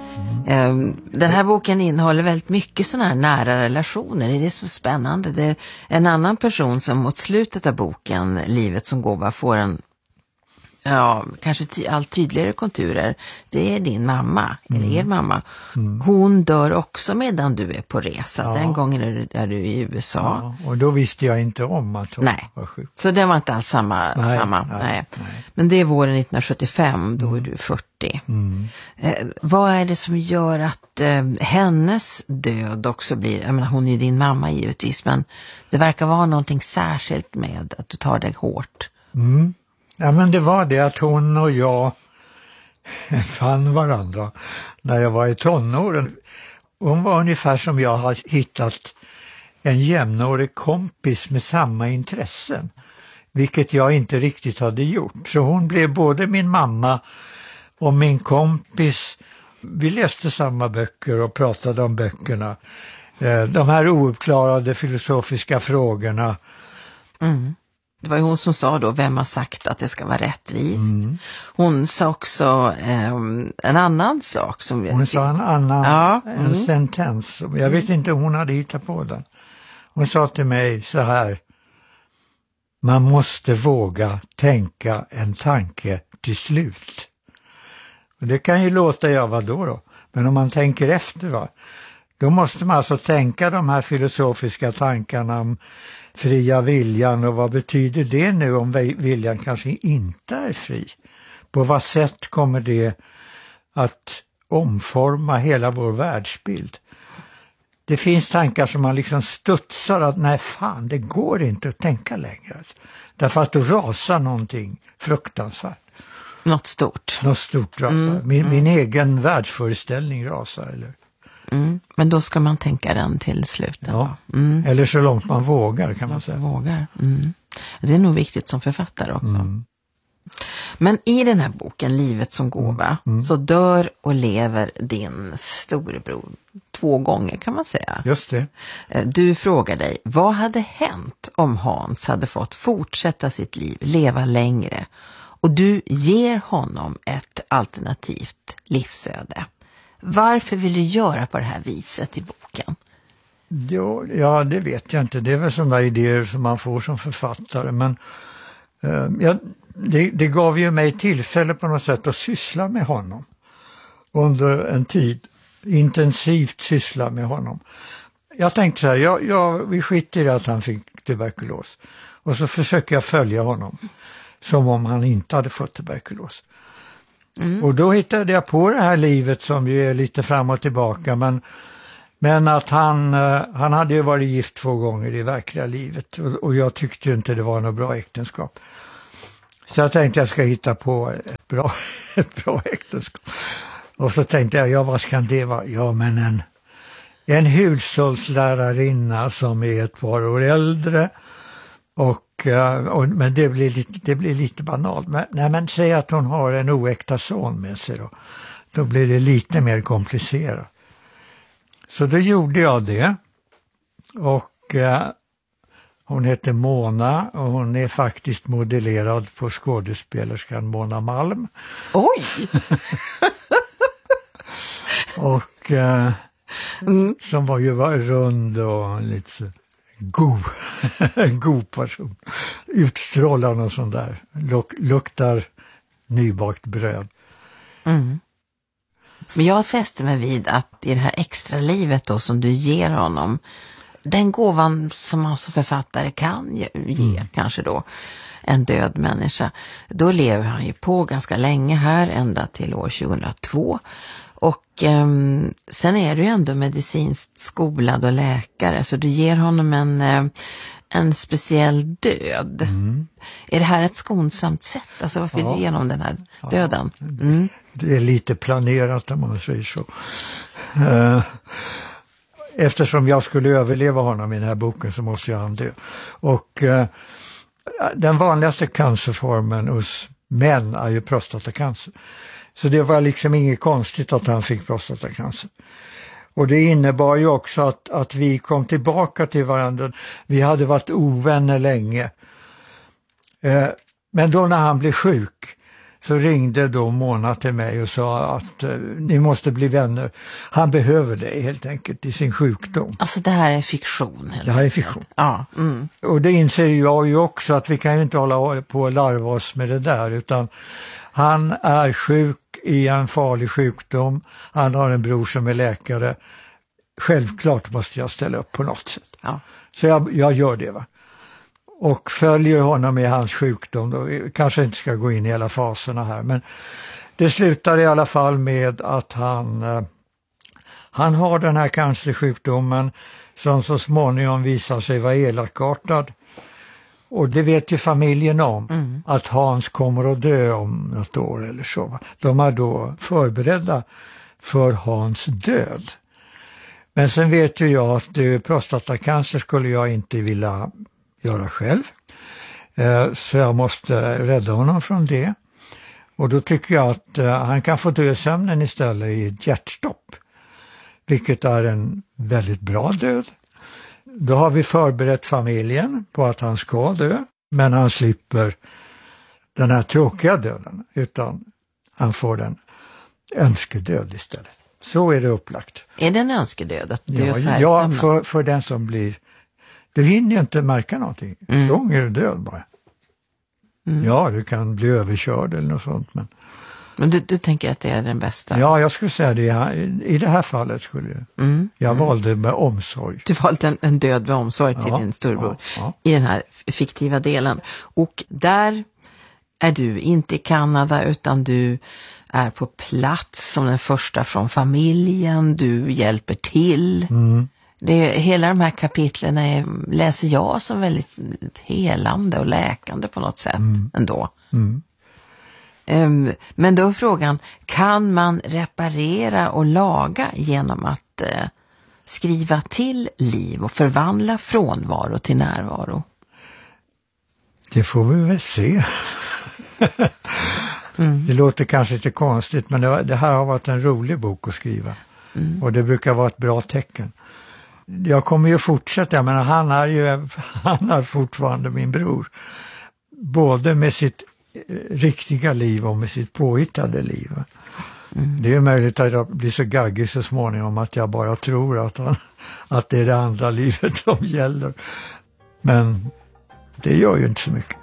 Den här boken innehåller väldigt mycket sådana här nära relationer. Det är så spännande. Det är en annan person som mot slutet av boken, Livet som gåva, får en kanske allt tydligare konturer. Det är din mamma, eller er mamma. Hon dör också medan du är på resa. Ja. Den gången är du i USA. Ja, och då visste jag inte om att hon var sjuk. Så det var inte alls samma. Nej. Men det är våren 1975, då är du 40. Vad är det som gör att hennes död också blir, jag menar, hon är ju din mamma givetvis, men det verkar vara någonting särskilt med att du tar dig hårt. Ja, men det var det att hon och jag fann varandra när jag var i tonåren. Hon var ungefär som jag har hittat en jämnårig kompis med samma intressen, vilket jag inte riktigt hade gjort. Så hon blev både min mamma och min kompis. Vi läste samma böcker och pratade om böckerna. De här ouppklarade filosofiska frågorna. Det var ju hon som sa då, vem har sagt att det ska vara rättvist? Hon sa också en annan sak. Hon sa en annan en sentens. Jag vet inte om hon hade hittat på den. Hon sa till mig så här: man måste våga tänka en tanke till slut. Och det kan ju låta, vadå? Men om man tänker efter, då måste man alltså tänka de här filosofiska tankarna om fria viljan, och vad betyder det nu om viljan kanske inte är fri? På vad sätt kommer det att omforma hela vår världsbild? Det finns tankar som man liksom studsar att nej fan, det går inte att tänka längre. Därför att då rasar någonting fruktansvärt. Något stort rasar. Min egen världsföreställning rasar, eller? Men då ska man tänka den till slutet. Ja. Eller så långt man vågar, kan man säga. Vågar. Det är nog viktigt som författare också. Men i den här boken, Livet som gåva, så dör och lever din storebror 2 gånger, kan man säga. Just det. Du frågar dig, vad hade hänt om Hans hade fått fortsätta sitt liv, leva längre? Och du ger honom ett alternativt livsöde. Varför vill du göra på det här viset i boken? Ja, det vet jag inte. Det är väl sådana idéer som man får som författare. Men det gav ju mig tillfälle på något sätt att syssla med honom. Under en tid. Intensivt syssla med honom. Jag tänkte så här, vi skiter i att han fick tuberkulos. Och så försöker jag följa honom. Som om han inte hade fått tuberkulos. Och då hittade jag på det här livet som ju är lite fram och tillbaka. Men att han hade ju varit gift 2 gånger i verkliga livet. Och jag tyckte inte det var något bra äktenskap. Så jag tänkte jag ska hitta på ett bra äktenskap. Och så tänkte jag, vad ska det vara? Ja, men en hushållslärarinna som är ett par år äldre. Men det blir lite banalt. Men säg att hon har en oäkta son med sig då. Då blir det lite mer komplicerat. Så då gjorde jag det. Och hon heter Mona och hon är faktiskt modellerad på skådespelerskan Mona Malm. Oj! Och som var ju rund och lite så en god person. Utstrålar någon sån där. Luktar nybakt bröd. Men jag fäster mig vid att i det här extra livet då som du ger honom, den gåvan som man som författare kan ge kanske då en död människa, då lever han ju på ganska länge här, ända till år 2002. Och sen är du ju ändå medicinskt skolad och läkare, så du ger honom en speciell död. Är det här ett skonsamt sätt? Alltså varför du genom den här döden? Det är lite planerat om man säger så. Eftersom jag skulle överleva honom i den här boken så måste han dö. Och den vanligaste cancerformen hos män är ju prostatacancer. Så det var liksom inget konstigt att han fick prostatacancer. Och det innebar ju också att vi kom tillbaka till varandra. Vi hade varit ovänner länge. Men då när han blev sjuk, så ringde då Mona till mig och sa att ni måste bli vänner. Han behöver dig helt enkelt i sin sjukdom. Alltså det här är fiktion. Det här är fiktion. Ja. Och det inser jag ju också, att vi kan ju inte hålla på och larva oss med det där, utan han är sjuk i en farlig sjukdom. Han har en bror som är läkare. Självklart måste jag ställa upp på något sätt. Ja. Så jag gör det, va. Och följer honom i hans sjukdom. Då. Vi kanske inte ska gå in i alla faserna här, men det slutar i alla fall med att han har den här cancersjukdomen som så småningom visar sig vara elakartad. Och det vet ju familjen om, att Hans kommer att dö om något år eller så. Va? De är då förberedda för Hans död. Men sen vet ju jag att prostatacancer skulle jag inte vilja göra själv. Så jag måste rädda honom från det. Och då tycker jag att han kan få dö i sömnen istället i ett hjärtstopp. Vilket är en väldigt bra död. Då har vi förberett familjen på att han ska dö. Men han slipper den här tråkiga döden. Utan han får en önskedöd istället. Så är det upplagt. Är det en önskedöd att dö så här? Ja, för den som blir... Du hinner ju inte märka någonting. Sång är du död bara. Ja, du kan bli överkörd eller något sånt. Men du tänker att det är den bästa? Ja, jag skulle säga det. I det här fallet skulle jag valde med omsorg. Du valde en död med omsorg till din storbror i den här fiktiva delen. Och där är du inte i Kanada, utan du är på plats som den första från familjen. Du hjälper till. Hela de här kapitlen läser jag som väldigt helande och läkande på något sätt ändå. Men då är frågan, kan man reparera och laga genom att skriva till liv och förvandla frånvaro till närvaro? Det får vi väl se. Det låter kanske lite konstigt, men det här har varit en rolig bok att skriva. Och det brukar vara ett bra tecken. Jag kommer ju fortsätta, men han är fortfarande min bror. Både med sitt riktiga liv och med sitt påhittade liv. Det är möjligt att jag blir så gaggig så småningom att jag bara tror att det är det andra livet som gäller. Men det gör ju inte så mycket.